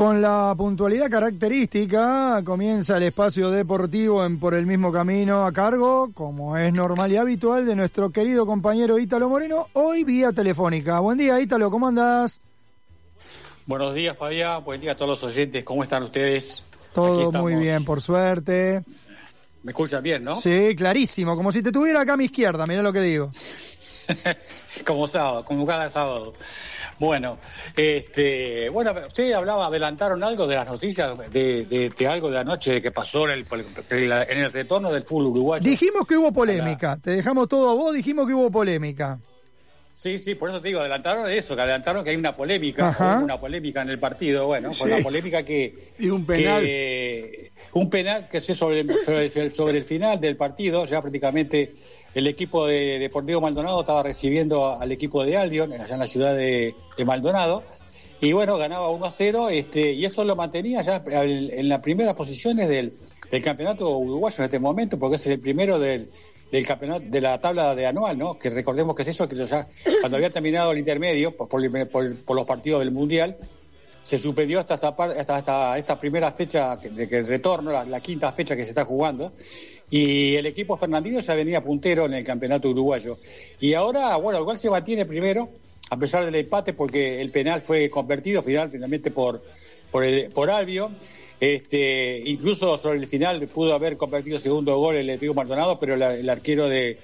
Con la puntualidad característica, comienza el espacio deportivo en Por el Mismo Camino a cargo, como es normal y habitual, de nuestro querido compañero Ítalo Moreno, hoy vía telefónica. Buen día, Ítalo, ¿cómo andás? Buenos días, Fabián. Buen día a todos los oyentes. ¿Cómo están ustedes? Todo muy bien, por suerte. ¿Me escuchan bien, no? Sí, clarísimo, como si te tuviera acá a mi izquierda, mirá lo que digo. Como sábado, como cada sábado. Bueno, ustedes adelantaron algo de las noticias de algo de anoche que pasó en el retorno del fútbol uruguayo. Dijimos que hubo polémica, te dejamos todo a vos, dijimos que hubo polémica. Sí, por eso te digo, adelantaron que hay una polémica, una polémica en el partido, bueno, con la polémica que... Y un penal. Un penal que es sobre el final del partido, ya prácticamente... El equipo de Deportivo Maldonado estaba recibiendo al equipo de Albion, allá en la ciudad de Maldonado, y bueno, ganaba 1-0, y eso lo mantenía ya en las primeras posiciones del campeonato uruguayo en este momento, porque es el primero del campeonato, de la tabla de anual, ¿no? Que recordemos que es eso, que ya cuando había terminado el intermedio, por los partidos del Mundial, se suspendió hasta esta primera fecha de que el retorno, la quinta fecha que se está jugando, y el equipo fernandino ya venía puntero en el campeonato uruguayo. Y ahora, bueno, igual se mantiene primero, a pesar del empate, porque el penal fue convertido finalmente por Albion. Incluso sobre el final pudo haber convertido el segundo gol el Deportivo Maldonado, pero el arquero de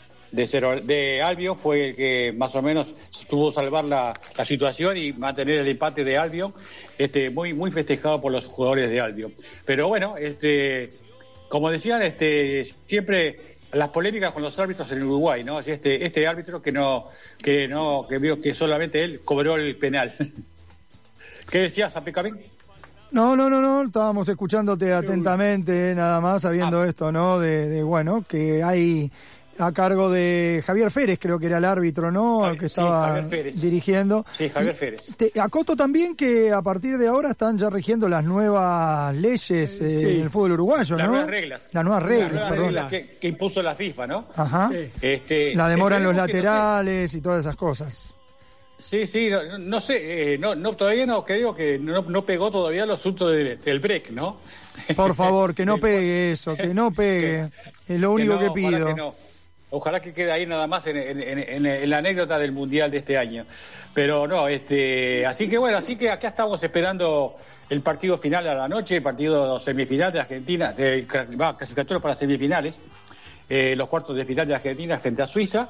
Albion fue el que más o menos pudo salvar la situación y mantener el empate de Albion, muy festejado por los jugadores de Albion. Pero bueno, como decían, siempre las polémicas con los árbitros en Uruguay, ¿no? Este árbitro que vio que solamente él cobró el penal. ¿Qué decías, Zapicamín? No, estábamos escuchándote atentamente, nada más, sabiendo esto, ¿no? Bueno, que hay a cargo de Javier Férez, creo que era el árbitro, ¿no? Que estaba dirigiendo. Sí, Javier Férez. Acoto también que a partir de ahora están ya rigiendo las nuevas leyes en el fútbol uruguayo, ¿no? Las nuevas reglas, que impuso la FIFA, ¿no? Ajá. La demora en los laterales y todas esas cosas. Sí, no sé, todavía no creo que no pegó todavía el asunto del break, ¿no? Por favor, que no pegue eso, que no pegue. Es lo único que pido. Ojalá que quede ahí nada más en la anécdota del Mundial de este año. Pero no, así que acá estamos esperando el partido final a la noche, el partido semifinal de Argentina, clasificatorio para semifinales, los cuartos de final de Argentina frente a Suiza,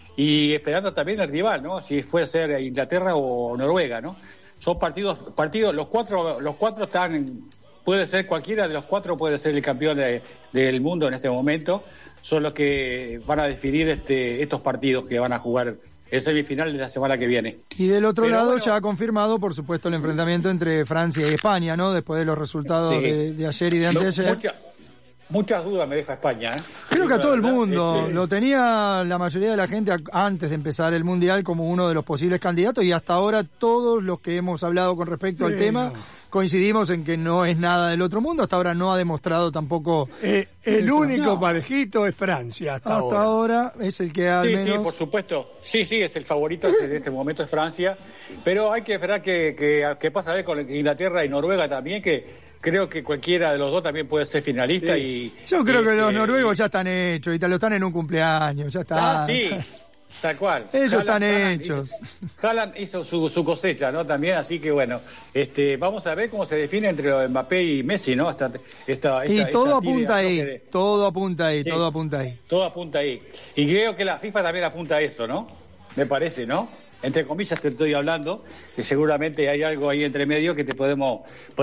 y esperando también el rival, ¿no? Si fuera a ser Inglaterra o Noruega, ¿no? Son partidos, los cuatro están, puede ser cualquiera de los cuatro, puede ser el campeón del mundo en este momento. Son los que van a definir estos partidos que van a jugar el semifinal de la semana que viene. Y del otro lado ya ha confirmado, por supuesto, el enfrentamiento entre Francia y España, ¿no? Después de los resultados de ayer y de anteayer. Muchas dudas me deja España, ¿eh? Creo que a todo el mundo. Lo tenía la mayoría de la gente antes de empezar el Mundial como uno de los posibles candidatos, y hasta ahora todos los que hemos hablado con respecto al tema coincidimos en que no es nada del otro mundo. Hasta ahora no ha demostrado tampoco. El único parejito es Francia hasta ahora es el que al menos... Sí, por supuesto. Sí, es el favorito de este momento, es Francia. Pero hay que esperar que pasa a ver con Inglaterra y Noruega también, que creo que cualquiera de los dos también puede ser finalista. Yo creo que los noruegos ya están hechos, y lo están en un cumpleaños, ya está. Sí, tal cual. Ellos están hechos. Haaland hizo su cosecha, ¿no? También, así que bueno, vamos a ver cómo se define entre Mbappé y Messi, ¿no? Todo apunta ahí. Todo apunta ahí. Todo apunta ahí. Y creo que la FIFA también apunta a eso, ¿no? Me parece, ¿no? Entre comillas te estoy hablando, que seguramente hay algo ahí entre medio que te podemos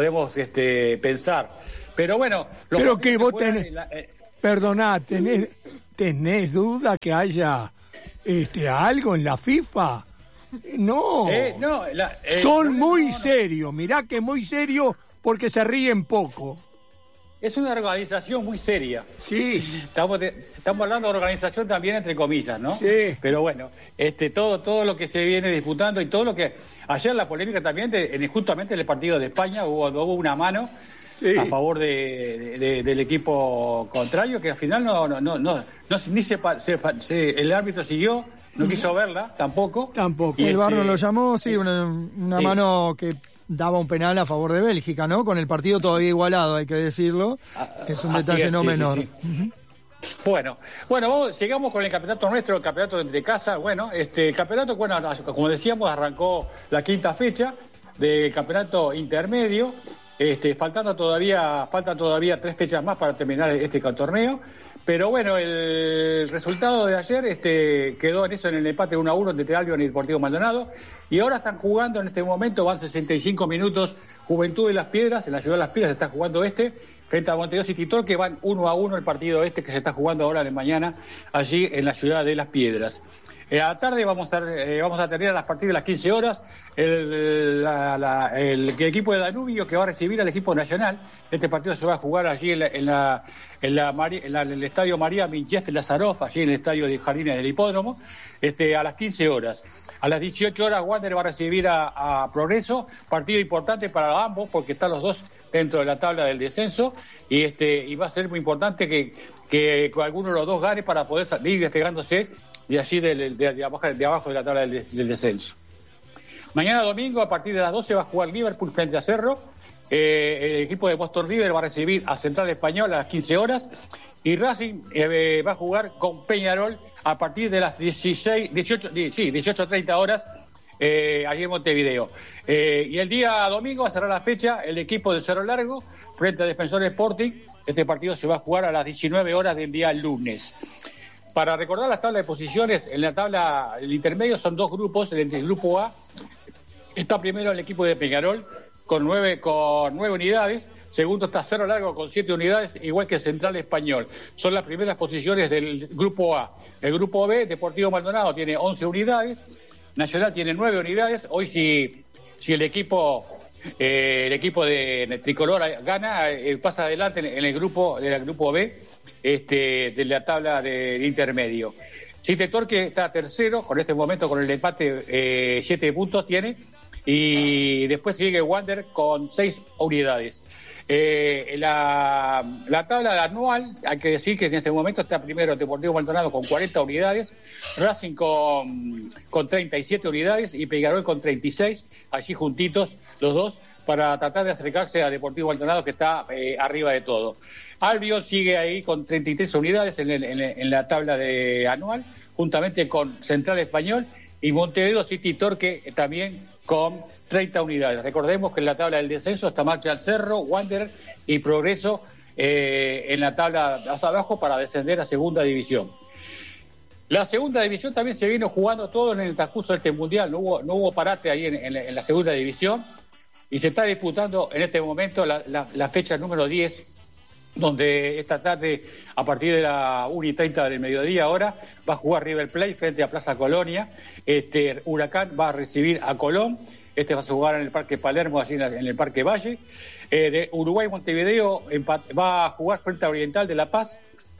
pensar. Pero bueno... Pero que vos Perdoná, ¿tenés duda que haya algo en la FIFA? No. Son muy serios, mirá que muy serios, porque se ríen poco. Es una organización muy seria. Sí. Estamos hablando de organización también entre comillas, ¿no? Sí. Pero bueno, todo lo que se viene disputando y todo lo que... Ayer la polémica también, justamente en el partido de España, hubo una mano a favor del equipo contrario, que al final el árbitro siguió no quiso verla, tampoco. Y el VAR no lo llamó, sí, una mano que daba un penal a favor de Bélgica, ¿no? Con el partido todavía igualado, hay que decirlo. Es un detalle no menor. Sí. Uh-huh. Bueno, sigamos con el campeonato nuestro, el campeonato de casa. Bueno, el campeonato, como decíamos, arrancó la quinta fecha del campeonato intermedio. Faltan todavía 3 fechas más para terminar este torneo. Pero bueno, el resultado de ayer quedó en el empate 1-1 entre Albion y Deportivo Maldonado. Y ahora están jugando en este momento, van 65 minutos, Juventud de Las Piedras, en la ciudad de Las Piedras se está jugando frente a Montevideo City Torque, que van 1-1 el partido que se está jugando ahora de mañana allí en la ciudad de Las Piedras. A la tarde vamos a tener a partir de las 15 horas el equipo de Danubio que va a recibir al equipo nacional. Este partido se va a jugar allí en el estadio María Minchester Lazaroff, allí en el estadio de Jardines del Hipódromo, a las 15 horas. A las 18 horas Wander va a recibir a Progreso, partido importante para ambos porque están los dos dentro de la tabla del descenso y va a ser muy importante que alguno de los dos gane para poder salir despegándose de allí de abajo de la tabla del descenso. Mañana domingo a partir de las 12 va a jugar Liverpool frente a Cerro. El equipo de Boston River va a recibir a Central Español a las 15 horas y Racing va a jugar con Peñarol a partir de las 18:30 horas allí en Montevideo. Y el día domingo, a cerrar la fecha, el equipo de Cerro Largo frente a Defensor Sporting. Este partido se va a jugar a las 19 horas del día lunes. Para recordar las tablas de posiciones, en la tabla del intermedio son 2 grupos. El grupo A está primero el equipo de Peñarol con 9 unidades. Segundo está Cerro Largo con 7 unidades, igual que Central Español. Son las primeras posiciones del grupo A. El grupo B, Deportivo Maldonado, tiene 11 unidades. Nacional tiene 9 unidades. Hoy si el equipo de Tricolor gana, pasa adelante en el grupo B de la tabla de intermedio. City Torque está tercero, con este momento con el empate 7 puntos tiene, y después sigue Wander con 6 unidades. La tabla anual, hay que decir que en este momento está primero Deportivo Maldonado con 40 unidades, Racing con 37 unidades y Peñarol con 36, allí juntitos los dos, para tratar de acercarse a Deportivo Maldonado, que está arriba de todo. Albion sigue ahí con 33 unidades en la tabla anual, juntamente con Central Español, y Montevideo City Torque también con 30 unidades. Recordemos que en la tabla del descenso está Marcha Cerro, Wander y Progreso en la tabla hacia abajo para descender a segunda división. La segunda división también se vino jugando todo en el transcurso de este mundial, no hubo parate ahí en la segunda división, y se está disputando en este momento la fecha número 10, donde esta tarde, a partir de la 1:30 del mediodía ahora, va a jugar River Plate frente a Plaza Colonia. Huracán va a recibir a Colón. Va a jugar en el Parque Palermo, allí en el Parque Valle. De Uruguay Montevideo va a jugar frente a Oriental de La Paz.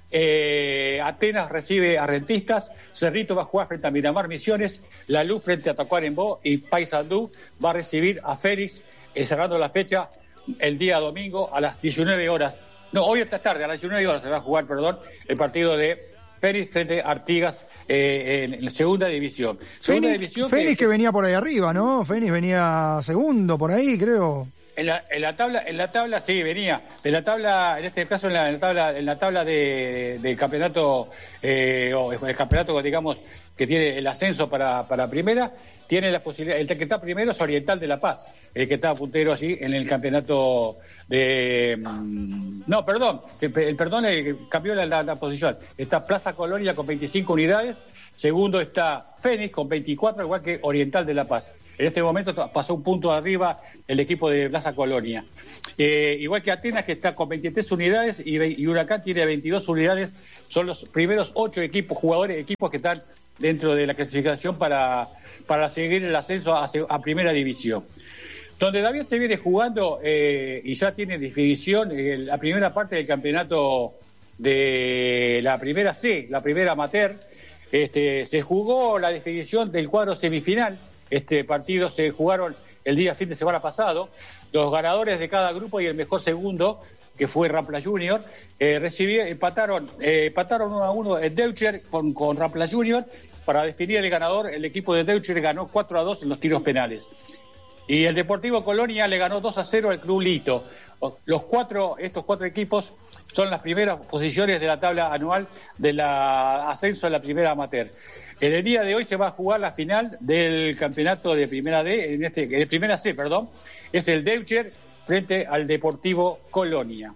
Atenas recibe a Rentistas. Cerrito va a jugar frente a Miramar Misiones. La Luz frente a Tacuarembó, y Paysandú va a recibir a Félix, cerrando la fecha el día domingo a las 19 horas. No, hoy esta tarde, a las 19 horas se va a jugar, el partido de Félix frente a Artigas en la segunda división. Félix que venía por ahí arriba, ¿no? Félix venía segundo por ahí, creo. En la tabla sí venía. En la tabla, en este caso en la tabla del campeonato, o el campeonato, digamos, que tiene el ascenso para primera, tiene la posibilidad. El que está primero es Oriental de La Paz, el que está puntero allí en el campeonato de. No, perdón, cambió la posición. Está Plaza Colonia con 25 unidades. Segundo está Fénix con 24, igual que Oriental de La Paz. En este momento pasó un punto arriba el equipo de Plaza Colonia. Igual que Atenas, que está con 23 unidades, y Huracán tiene 22 unidades. Son los primeros 8 equipos que están dentro de la clasificación para seguir el ascenso a primera división. Donde también se viene jugando, y ya tiene definición, la primera parte del campeonato de la primera C, la primera amateur. Se jugó la definición del cuadro semifinal. Partido se jugaron el fin de semana pasado. Los ganadores de cada grupo y el mejor segundo, que fue Rampla Junior, empataron 1-1 en Deutscher con Rampla Junior, para definir el ganador, el equipo de Deutscher ganó 4-2 en los tiros penales. Y el Deportivo Colonia le ganó 2-0 al Club Lito. Estos cuatro equipos son las primeras posiciones de la tabla anual de la ascenso a la primera amateur. En el día de hoy se va a jugar la final del campeonato de primera D, de primera C, perdón. Es el Deutscher frente al Deportivo Colonia.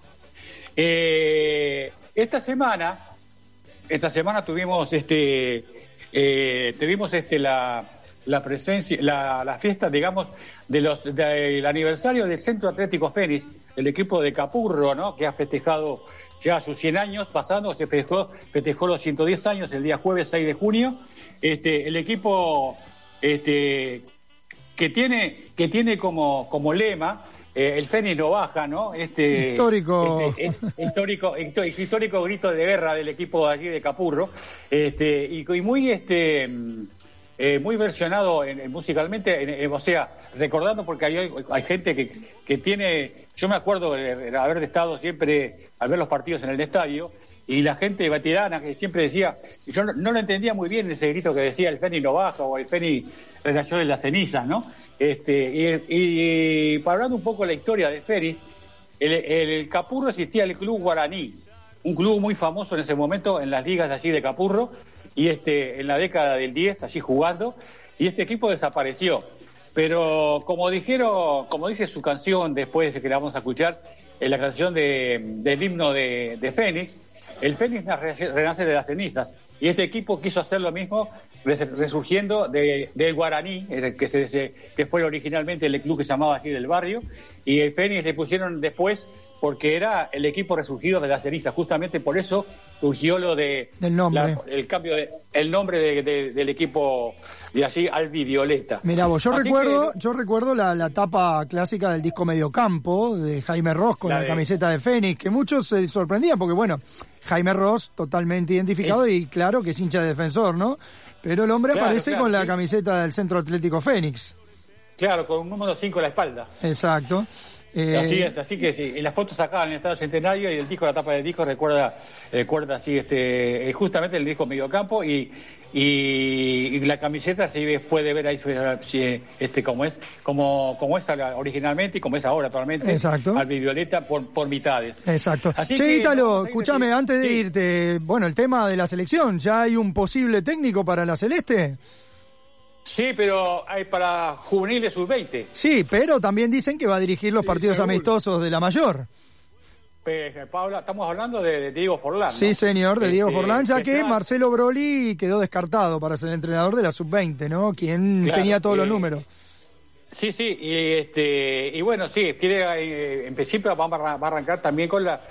Esta semana tuvimos la presencia, la fiesta, digamos, del aniversario del Centro Atlético Fénix, el equipo de Capurro, ¿no? Que ha festejado ya sus 100 años pasando, festejó los 110 años el día jueves 6 de junio. El equipo que tiene como lema el Fénix no baja, ¿no? Histórico grito de guerra del equipo allí de Capurro, y muy versionado musicalmente, o sea, recordando, porque hay gente que tiene, yo me acuerdo de haber estado siempre al ver los partidos en el estadio, y la gente veterana que siempre decía, yo no lo entendía muy bien ese grito que decía el Fénix no baja o el Fénix renació de las cenizas, ¿no? Y para hablar un poco de la historia de Fénix, el Capurro existía el Club Guaraní, un club muy famoso en ese momento en las ligas de allí de Capurro, y en la década del 10 allí jugando, y este equipo desapareció. Pero como dice su canción después de que la vamos a escuchar, la canción del himno de Fénix, el Fénix renace de las cenizas, y este equipo quiso hacer lo mismo, resurgiendo del Guaraní, que fue originalmente el club que se llamaba así del barrio, y el Fénix le pusieron después porque era el equipo resurgido de las cenizas. Justamente por eso surgió lo de el nombre, el nombre del equipo de allí, albivioleta. Mirá vos, yo recuerdo la tapa clásica del disco Mediocampo de Jaime Ross con la camiseta de Fénix, que muchos se sorprendían porque, bueno, Jaime Ross totalmente identificado y claro que es hincha de Defensor, ¿no? Pero el hombre aparece con la camiseta del Centro Atlético Fénix. Claro, con un número 5 en la espalda. Exacto. Así es, así que sí, en las fotos sacadas en el Estado Centenario y el disco, la tapa del disco recuerda así justamente el disco Mediocampo y la camiseta se puede ver ahí como es originalmente y como es ahora actualmente. Exacto. Albivioleta por mitades. Exacto. Che, Ítalo, escúchame, antes de irte, bueno, el tema de la selección, ¿ya hay un posible técnico para la Celeste? Sí, pero hay para juveniles sub-20. Sí, pero también dicen que va a dirigir los partidos amistosos de la mayor. Paula, estamos hablando de Diego Forlán, ¿no? Sí, señor, de Diego Forlán, ya que Marcelo Broly quedó descartado para ser el entrenador de la sub-20, ¿no? Quien tenía todos los números. Sí, y bueno, sí, en principio va a arrancar también con los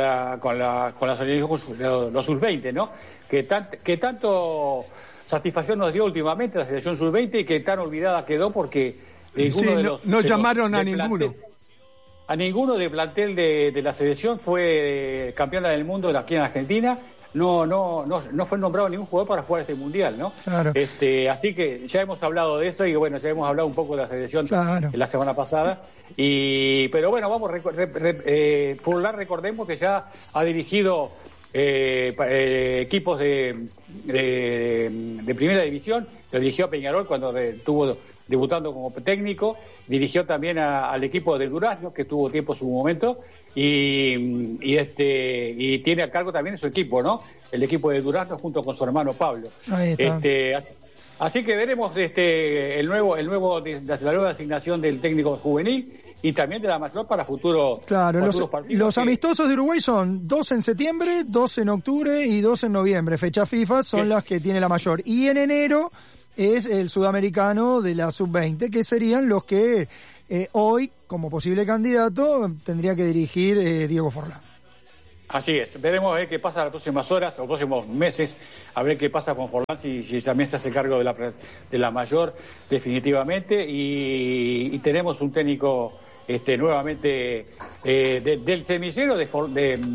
sub-20, ¿no? Que tanto satisfacción nos dio últimamente la selección sub-20 y que tan olvidada quedó porque no llamaron a ninguno. A ninguno del plantel de la selección fue campeona del mundo aquí en Argentina. No fue nombrado ningún jugador para jugar este mundial, ¿no? Claro. Así que ya hemos hablado de eso y bueno, ya hemos hablado un poco de la selección la semana pasada. Pero bueno, Forlán, recordemos que ya ha dirigido equipos de primera división, lo dirigió a Peñarol cuando estuvo debutando como técnico, dirigió también al equipo de Durazno, que tuvo tiempo en su momento, y tiene a cargo también su equipo, ¿no? El equipo de Durazno junto con su hermano Pablo. Ahí está. Así que veremos la nueva asignación del técnico juvenil y también de la mayor para futuros partidos. Los amistosos de Uruguay son 2 en septiembre, 2 en octubre y 2 en noviembre. Fecha FIFA son las que tiene la mayor. Y en enero es el sudamericano de la sub-20, que serían los que hoy, como posible candidato, tendría que dirigir Diego Forlán. Así es, veremos a ver qué pasa en las próximas horas o próximos meses, a ver qué pasa con Forlán, si también se hace cargo de la mayor definitivamente, y tenemos un técnico nuevamente del semillero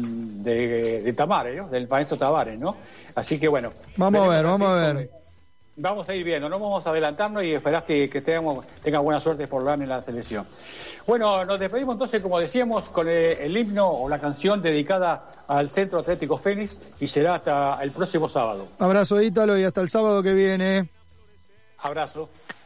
de Tamares, ¿no? Del maestro Tavares, ¿no? Así que bueno. Vamos a ver. Vamos a ir viendo, no vamos a adelantarnos y esperás que tenga buena suerte por LAN en la selección. Bueno, nos despedimos entonces, como decíamos, con el himno o la canción dedicada al Centro Atlético Fénix y será hasta el próximo sábado. Abrazo, Ítalo, y hasta el sábado que viene. Abrazo.